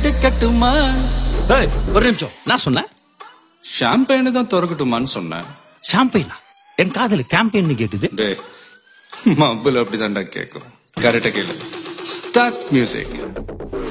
எடுக்கட்டுமா? ஏய், ஒரு நிமிஷம். நான் சொன்னேன் ஷாம்பெயினு தான் திறக்கட்டுமான்னு சொன்னேன். ஷாம்பெயினா? என் காதல கேம்பெயின் கேட்டுது. டேய், மబ్బுல அப்படிதான்டா கேட்கும். கரெக்டா கேளு. Start music.